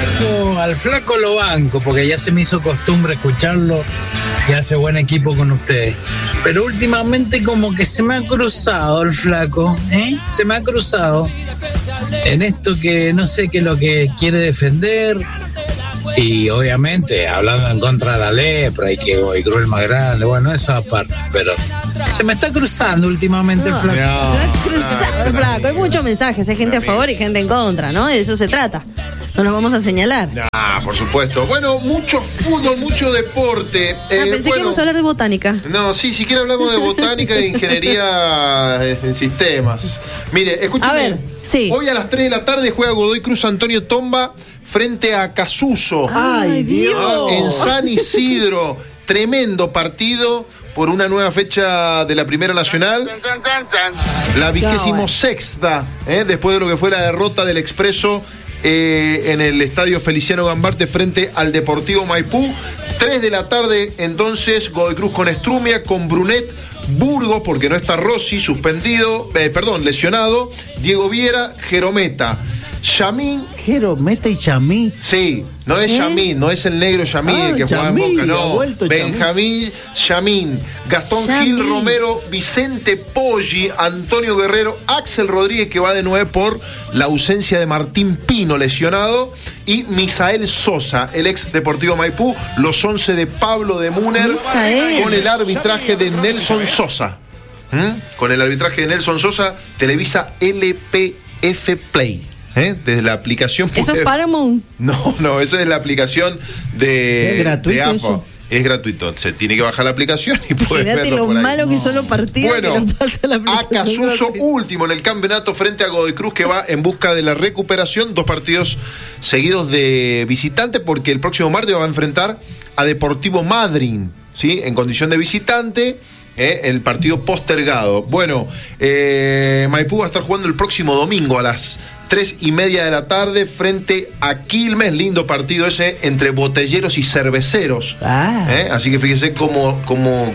Al flaco lo banco, porque ya se me hizo costumbre escucharlo y hace buen equipo con ustedes. Pero últimamente como que se me ha cruzado el flaco, se me ha cruzado en esto que no sé qué es lo que quiere defender. Y obviamente hablando en contra de la lepra y que Godoy Cruz es más grande, bueno, eso aparte, pero se me está cruzando últimamente el flaco. Se va a cruzar el flaco. Hay muchos mensajes, hay gente a favor y gente en contra, ¿no? De eso se trata. No nos vamos a señalar. Por supuesto. Bueno, mucho fútbol, mucho deporte. Pensé que íbamos a hablar de botánica. No, sí, si quiere hablamos de botánica y de ingeniería en sistemas. Mire, escúchame. A ver, sí. Hoy a las 3 de la tarde juega Godoy Cruz Antonio Tomba frente a Casuso. ¡Ay, Dios! En San Isidro. Tremendo partido por una nueva fecha de la Primera Nacional. La 26ª, después de lo que fue la derrota del Expreso en el estadio Feliciano Gambarte frente al Deportivo Maipú. 3 de la tarde entonces Godoy Cruz con Estrumia, con Brunet, Burgos, porque no está Rossi, lesionado, Diego Viera, Jerometa, Yamín. Jerometa y Chamí. Sí, no es Yamín, no es el negro Yamín el que juega en Boca, no. Benjamín Yamín, Gastón Gil Romero, Vicente Poggi, Antonio Guerrero, Axel Rodríguez, que va de 9 por la ausencia de Martín Pino, lesionado, y Misael Sosa, el ex Deportivo Maipú, los 11 de Pablo de Múner, con el arbitraje de Nelson Sosa. Con el arbitraje de Nelson Sosa, Televisa LPF Play. Desde la aplicación. ¿Eso es Paramount? No, eso es la aplicación de. ¿Es gratuito de AFA. eso? Es gratuito. Se tiene que bajar la aplicación y puedes verlo lo por ahí. malo que son los partidos. Bueno, que nos pasa la aplicación. Acasuso último en el campeonato frente a Godoy Cruz, que va en busca de la recuperación. 2 partidos seguidos de visitante, porque el próximo martes va a enfrentar a Deportivo Madryn, ¿sí? En condición de visitante. El partido postergado. Bueno, Maipú va a estar jugando el próximo domingo a las 3:30 de la tarde frente a Quilmes. Lindo partido ese entre botelleros y cerveceros. Así que fíjese cómo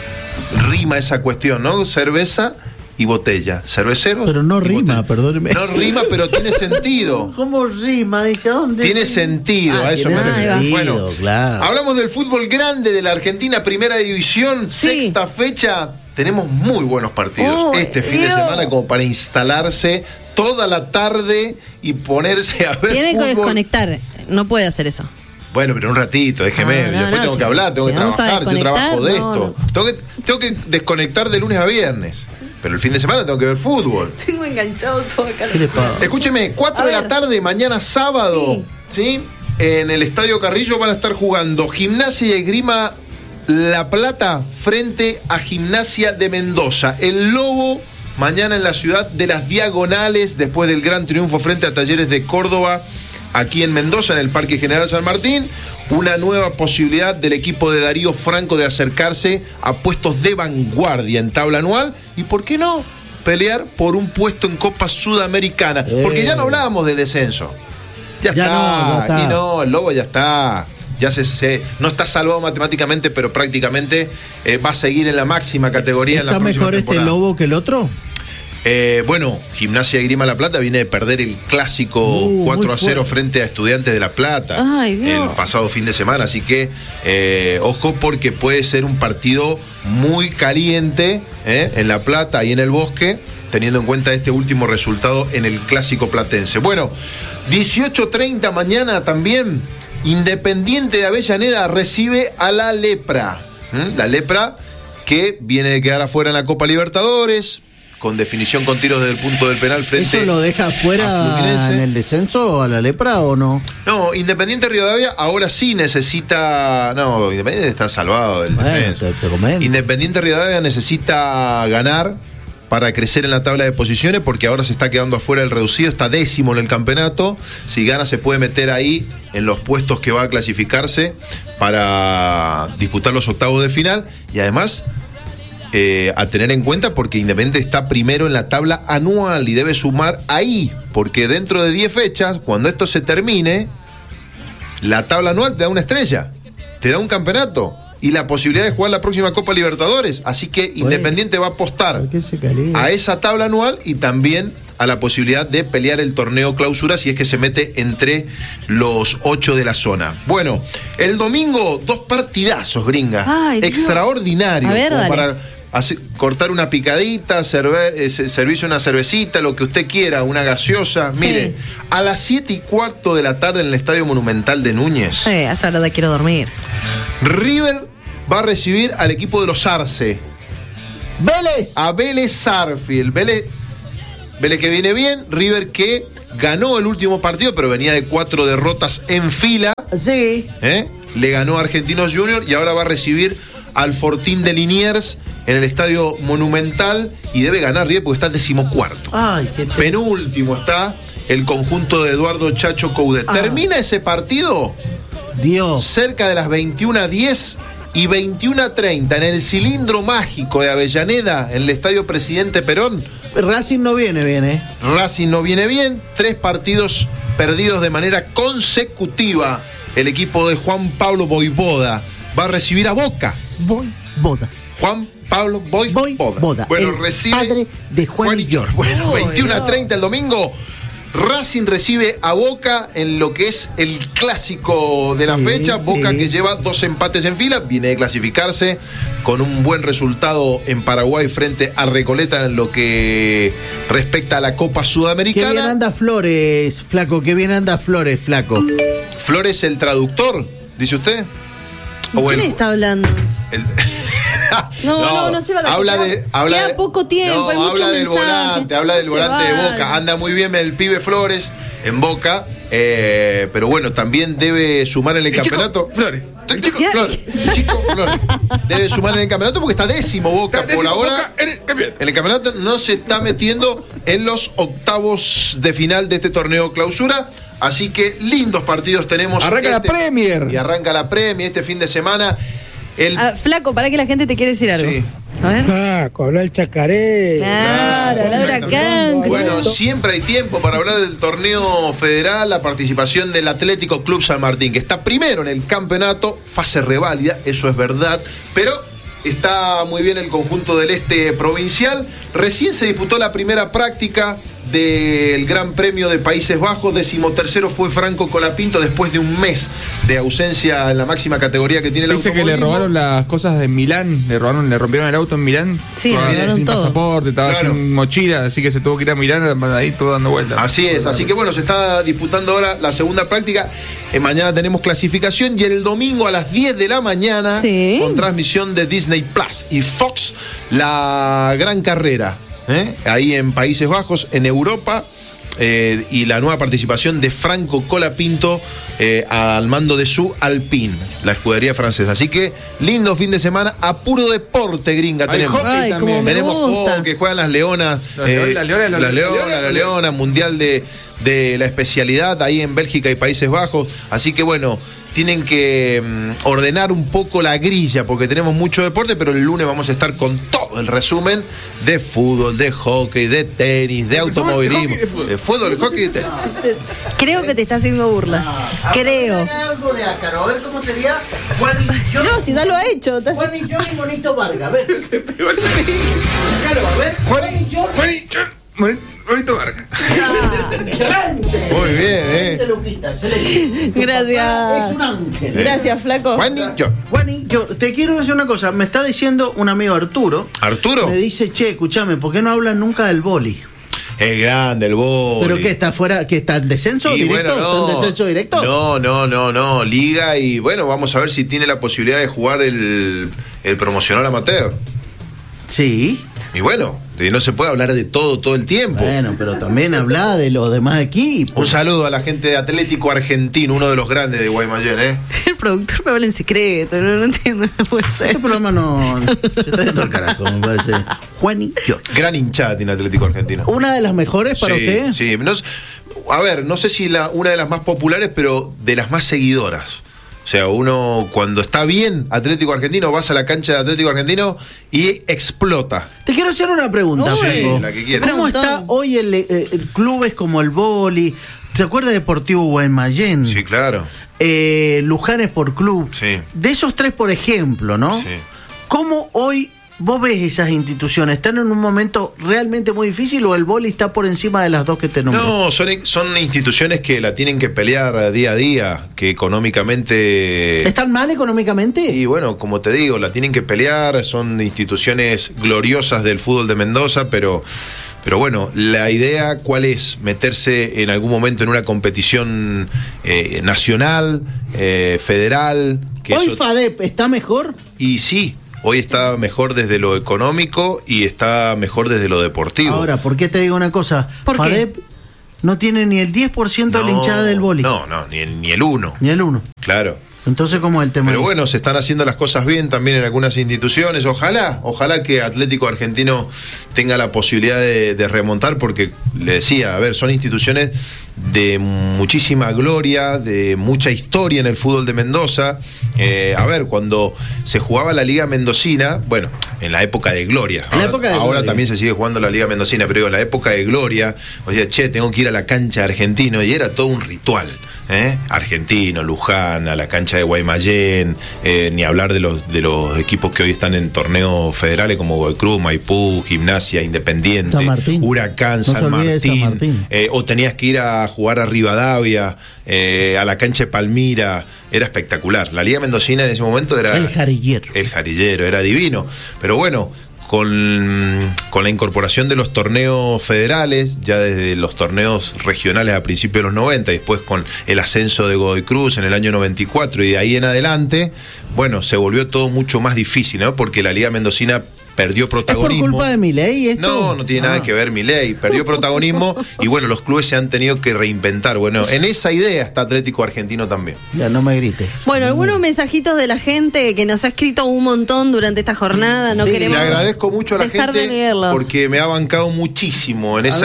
rima esa cuestión, ¿no? Cerveza y botella. Cerveceros. Pero no rima, botella. perdóneme. No rima, pero tiene sentido. ¿Cómo rima? Dice, ¿dónde? Tiene sentido, a eso me refiero. Bueno, claro. Hablamos del fútbol grande de la Argentina, Primera División, sí. 6ª fecha. Tenemos muy buenos partidos este fin de semana como para instalarse toda la tarde y ponerse a ver Tiene fútbol. que desconectar, no puede hacer eso. Bueno, pero un ratito, déjeme. Después tengo que hablar, tengo que trabajar, yo trabajo de esto. Tengo que desconectar de lunes a viernes. Pero el fin de semana tengo que ver fútbol. Tengo enganchado todo acá. Escúcheme, 4 de la tarde, mañana sábado, ¿sí? En el Estadio Carrillo van a estar jugando Gimnasia y Esgrima La Plata frente a Gimnasia de Mendoza. El Lobo mañana en la ciudad de las Diagonales, después del gran triunfo frente a Talleres de Córdoba, aquí en Mendoza, en el Parque General San Martín. Una nueva posibilidad del equipo de Darío Franco de acercarse a puestos de vanguardia en tabla anual. ¿Y por qué no pelear por un puesto en Copa Sudamericana? Porque ya no hablábamos de descenso. Ya está. Y no, el Lobo ya está. Ya no está salvado matemáticamente, pero prácticamente va a seguir en la máxima categoría en la próxima temporada. ¿Está mejor este Lobo que el otro? Bueno, Gimnasia y Esgrima La Plata viene de perder el clásico 4-0 frente a Estudiantes de La Plata el pasado fin de semana, así que ojo, porque puede ser un partido muy caliente en La Plata y en el Bosque, teniendo en cuenta este último resultado en el clásico platense. Bueno, 18:30 mañana también, Independiente de Avellaneda recibe a la Lepra. La Lepra que viene de quedar afuera en la Copa Libertadores, con definición con tiros desde el punto del penal frente. ¿Eso lo deja fuera en el descenso a la Lepra o no? No, Independiente Rivadavia ahora sí necesita. No, Independiente está salvado del descenso. Te comento. Independiente Rivadavia necesita ganar para crecer en la tabla de posiciones, porque ahora se está quedando afuera el reducido, está 10º en el campeonato. Si gana se puede meter ahí en los puestos que va a clasificarse para disputar los octavos de final. Y además, a tener en cuenta, porque Independiente está primero en la tabla anual y debe sumar ahí, porque dentro de 10 fechas, cuando esto se termine, la tabla anual te da una estrella, te da un campeonato y la posibilidad de jugar la próxima Copa Libertadores. Así que Independiente va a apostar a esa tabla anual y también a la posibilidad de pelear el torneo clausura si es que se mete entre los 8 de la zona. Bueno, el domingo 2 partidazos, gringa. Ay, extraordinarios. A ver, como dale. para cortar una picadita, servirse una cervecita, lo que usted quiera, una gaseosa. Sí. Mire, a las 7:15 de la tarde en el Estadio Monumental de Núñez, Sí, a esa hora quiero dormir. River va a recibir al equipo de los Arce. ¡Vélez! A Vélez Sarsfield. Vélez que viene bien, River que ganó el último partido, pero venía de 4 derrotas en fila. Sí. Le ganó a Argentinos Juniors y ahora va a recibir al Fortín de Liniers en el Estadio Monumental y debe ganar River porque está 14º. Ay, qué Penúltimo está el conjunto de Eduardo Chacho Coudet. Termina ese partido Dios. cerca de las 21:10 y 21:30 en el cilindro mágico de Avellaneda, en el Estadio Presidente Perón. Racing no viene bien, ¿eh? Racing no viene bien, 3 partidos perdidos de manera consecutiva. El equipo de Juan Pablo Voivoda va a recibir a Boca. Boda. Juan Pablo Voivoda. Bueno, el recibe padre de Juan y George. Bueno, Uy, 21:30 el domingo. Racing recibe a Boca en lo que es el clásico de la fecha. Boca que lleva 2 empates en fila, viene de clasificarse con un buen resultado en Paraguay frente a Recoleta en lo que respecta a la Copa Qué Sudamericana. bien anda Flores, flaco. Qué bien anda Flores, flaco. Flores, el traductor, dice usted. ¿Quién está hablando? el- No se va a dar. Queda poco tiempo, hay mucho habla del mensaje. habla del Se volante de vale. Boca. Anda muy bien el pibe Flores en Boca, pero bueno, también debe sumar en el campeonato. Flores. Chico Flores. Chico Flores. Debe sumar en el campeonato porque está 10º Boca por ahora. En el campeonato no se está metiendo en los octavos de final de este torneo clausura. Así que lindos partidos tenemos. Arranca la Premier. Y arranca la Premier este fin de semana. Flaco, para que la gente te quiere decir algo. Sí. A ver. Habla el chacaré. Claro, habla Huracán. Bueno, siempre hay tiempo para hablar del torneo federal, la participación del Atlético Club San Martín, que está primero en el campeonato, fase reválida, eso es verdad, pero está muy bien el conjunto del este provincial. Recién se disputó la primera práctica del Gran Premio de Países Bajos, 13º fue Franco Colapinto después de un mes de ausencia en la máxima categoría que tiene el Dice que le automovilismo. robaron las cosas de Milán, le rompieron el auto en Milán. Sí, le Estaba robaron sin todo. pasaporte, estaba Claro. sin mochila, así que se tuvo que ir a Milán, ahí todo dando vueltas. Así es, así que bueno, se está disputando ahora la segunda práctica. Mañana tenemos clasificación y el domingo a las 10 de la mañana, Sí. con transmisión de Disney Plus y Fox, la gran carrera, ahí en Países Bajos, en Europa. Y la nueva participación de Franco Colapinto al mando de su Alpine, la escudería francesa. Así que lindo fin de semana, a puro deporte, gringa. Hay Tenemos hockey Ay, como también. me tenemos gusta. que juegan las Leonas, La Leona, Mundial de la especialidad ahí en Bélgica y Países Bajos. Así que bueno, tienen que ordenar un poco la grilla porque tenemos mucho deporte, pero el lunes vamos a estar con todo el resumen de fútbol, de hockey, de tenis, de automovilismo, de fútbol, de hockey y de tenis. Creo que te está haciendo burla. Creo. Algo de Ácaro, a ver cómo sería Juan y Johnny. No, si ya lo ha hecho. Juan y Johnny Monito Vargas, a ver. Se pegó el Claro, a ver. Juan y Johnny. Bonito Vargas. Excelente. Muy bien, Excelente, Luquita, excelente. Tu Gracias. papá es un ángel. Gracias, flaco. Juan y yo. Juani, yo te quiero decir una cosa. Me está diciendo un amigo Arturo. Arturo, Me dice, che, escúchame, ¿por qué no hablan nunca del boli? es grande el boli. ¿Pero qué? ¿Está fuera? ¿Que está en descenso Y directo? bueno, ¿Está en descenso directo? No, liga y bueno, vamos a ver si tiene la posibilidad de jugar el promocional amateur. Sí. Y bueno, no se puede hablar de todo el tiempo. Bueno, pero también habla de los demás equipos. Un saludo a la gente de Atlético Argentino, uno de los grandes de Guaymallén, El productor me habla en secreto. No entiendo, no puede ser. Este programa no... Se está yendo al carajo, me parece. Juani, yo. Gran hinchada tiene Atlético Argentino. ¿Una de las mejores para usted? Sí, a ver, no sé si una de las más populares, pero de las más seguidoras. O sea, uno cuando está bien Atlético Argentino, vas a la cancha de Atlético Argentino y explota. Te quiero hacer una pregunta, Uy, Flaco. la que quieras. ¿Cómo está hoy el clubes como el Boli? ¿Se acuerda de Deportivo Guaymallén? Sí, claro. Luján Sport Club. Sí. De esos tres, por ejemplo, ¿no? Sí. ¿Cómo hoy ¿Vos ves esas instituciones? ¿Están en un momento realmente muy difícil o el vóley está por encima de las dos que te nombré? No, son instituciones que la tienen que pelear día a día, que económicamente... ¿Están mal económicamente? Y bueno, como te digo, la tienen que pelear, son instituciones gloriosas del fútbol de Mendoza, pero bueno, la idea, ¿cuál es? Meterse en algún momento en una competición nacional, federal... Que ¿Hoy eso... FADEP está mejor? Y sí. Hoy está mejor desde lo económico y está mejor desde lo deportivo. Ahora, ¿por qué te digo una cosa? FADEP no tiene ni el 10% de la hinchada del vóley. No, ni el 1. Ni el 1. Claro. Entonces, ¿cómo es el tema? Pero bueno, se están haciendo las cosas bien también en algunas instituciones. Ojalá que Atlético Argentino tenga la posibilidad de remontar, porque le decía, a ver, son instituciones de muchísima gloria, de mucha historia en el fútbol de Mendoza. A ver, cuando se jugaba la Liga Mendocina, bueno, en la época de gloria. Ahora también se sigue jugando la Liga Mendocina, pero digo, en la época de gloria, o sea, tengo que ir a la cancha de Argentino, y era todo un ritual. Argentino, Luján, a la cancha de Guaymallén, ni hablar de los equipos que hoy están en torneos federales como Godoy Cruz, Maipú, Gimnasia, Independiente, Huracán, San Martín. O tenías que ir a jugar a Rivadavia, a la cancha de Palmira. Era espectacular. La Liga Mendocina en ese momento era... El jarillero, era divino. Pero bueno, con la incorporación de los torneos federales, ya desde los torneos regionales a principios de los 90, y después con el ascenso de Godoy Cruz en el año 94 y de ahí en adelante, bueno, se volvió todo mucho más difícil, ¿no? Porque la Liga Mendocina perdió protagonismo. ¿Es por culpa de Milei esto? No tiene nada que ver Milei. Perdió protagonismo y bueno, los clubes se han tenido que reinventar. Bueno, en esa idea está Atlético Argentino también. Ya, no me grites. Bueno, algunos mensajitos de la gente que nos ha escrito un montón durante esta jornada. No queremos le agradezco mucho a la gente porque me ha bancado muchísimo en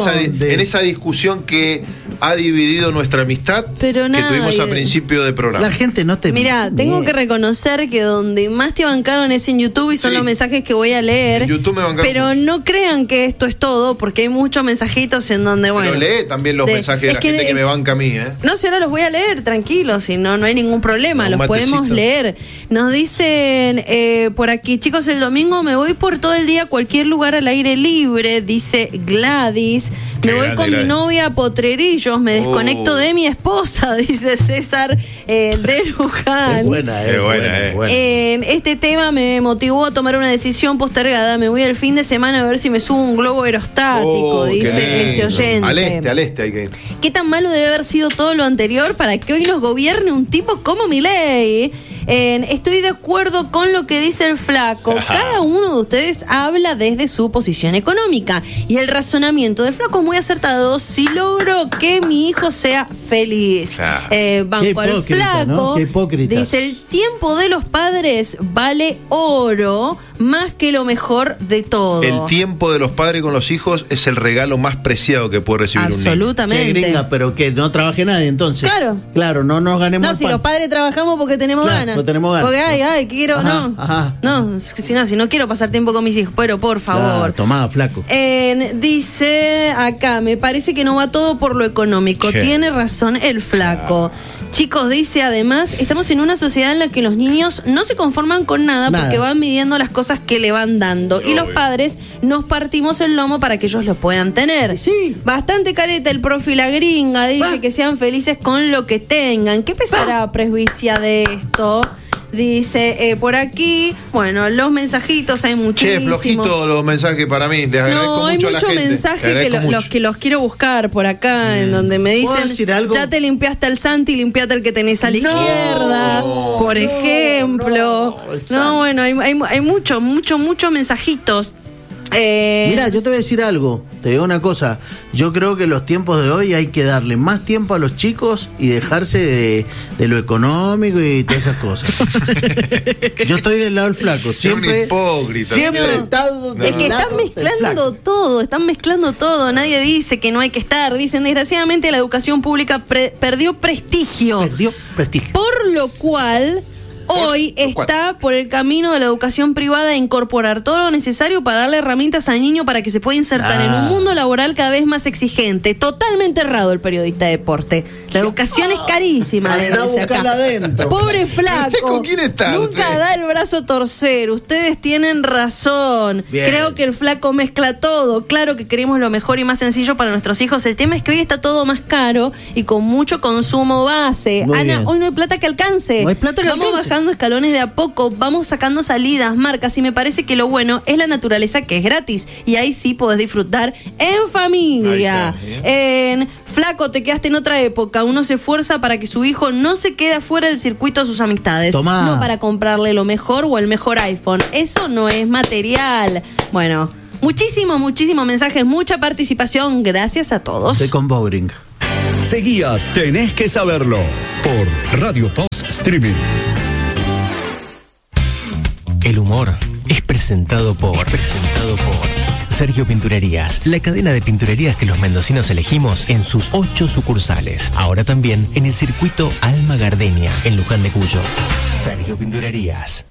esa discusión que ha dividido nuestra amistad que tuvimos a principio de programa. La gente no te... Mira, tengo que reconocer que donde más te bancaron es en YouTube y son los mensajes que voy a leer. Pero no crean que esto es todo, porque hay muchos mensajitos en donde, bueno... Pero lee también los mensajes de la gente que me banca a mí, No, si ahora los voy a leer, tranquilos, si no hay ningún problema, los podemos leer. Nos dicen por aquí, chicos, el domingo me voy por todo el día a cualquier lugar al aire libre, dice Gladys. Me voy con mi novia a Potrerillos, me desconecto de mi esposa, dice César de Luján. Es buena. En este tema me motivó a tomar una decisión postergada. Me voy el fin de semana a ver si me subo un globo aerostático, dice este oyente. Al este hay que ir. ¿Qué tan malo debe haber sido todo lo anterior para que hoy nos gobierne un tipo como Milei? Estoy de acuerdo con lo que dice el flaco. Cada uno de ustedes habla desde su posición económica y el razonamiento del flaco es muy acertado. Si logro que mi hijo sea feliz, banco al flaco, ¿no? Qué hipócritas. Dice, el tiempo de los padres vale oro más que lo mejor de todo. El tiempo de los padres con los hijos es el regalo más preciado que puede recibir un niño. Absolutamente. Che, gringa, pero que no trabaje nadie entonces. Claro, no nos ganemos. No, si los padres trabajamos porque tenemos ganas. No tenemos ganas. Porque quiero, si no quiero pasar tiempo con mis hijos, pero por favor. Tomá, flaco. Dice acá, me parece que no va todo por lo económico. Tiene razón el flaco. Chicos, dice además, estamos en una sociedad en la que los niños no se conforman con nada. Porque van midiendo las cosas que le van dando. Y los padres nos partimos el lomo para que ellos lo puedan tener. Sí. Bastante careta el profe y la gringa, dice que sean felices con lo que tengan. ¿Qué pensará Presbicia de esto? Dice por aquí, bueno, los mensajitos hay muchísimos. Flojito los mensajes para mí. Les agradezco hay mucho a la gente. mensajes que los quiero buscar por acá, en donde me dicen, ya te limpiaste el Santi, limpiate el que tenés a la izquierda, por ejemplo. Bueno, hay muchos mensajitos. Mira, yo te voy a decir algo, te digo una cosa, yo creo que los tiempos de hoy hay que darle más tiempo a los chicos y dejarse de lo económico y todas esas cosas. Yo estoy del lado del flaco, siempre un hipócrita. Siempre he estado es que están mezclando todo, nadie dice que no hay que estar, dicen desgraciadamente la educación pública perdió prestigio. Por lo cual hoy está por el camino de la educación privada a incorporar todo lo necesario para darle herramientas al niño para que se pueda insertar en un mundo laboral cada vez más exigente. Totalmente errado el periodista de deporte. La educación es carísima. Anda a buscarla adentro. Pobre flaco. ¿Usted con quién está? Nunca usted? da el brazo a torcer. Ustedes tienen razón. Bien. Creo que el flaco mezcla todo. Claro que queremos lo mejor y más sencillo para nuestros hijos. El tema es que hoy está todo más caro y con mucho consumo base. Muy Ana, bien. hoy no hay plata que alcance. No hay plata que Vamos alcance. bajando escalones de a poco. Vamos sacando salidas, marcas. Y me parece que lo bueno es la naturaleza, que es gratis. Y ahí sí podés disfrutar en familia. Ahí está, En flaco, te quedaste en otra época. Uno se esfuerza para que su hijo no se quede afuera del circuito de sus amistades. Tomá. No para comprarle lo mejor o el mejor iPhone. Eso no es material. Bueno, muchísimos mensajes, mucha participación. Gracias a todos. Estoy con Bowring. Seguía Tenés que Saberlo por Radio Post Streaming. El humor es presentado por Sergio Pinturerías, la cadena de pinturerías que los mendocinos elegimos en sus 8 sucursales. Ahora también en el circuito Alma Gardenia, en Luján de Cuyo. Sergio Pinturerías.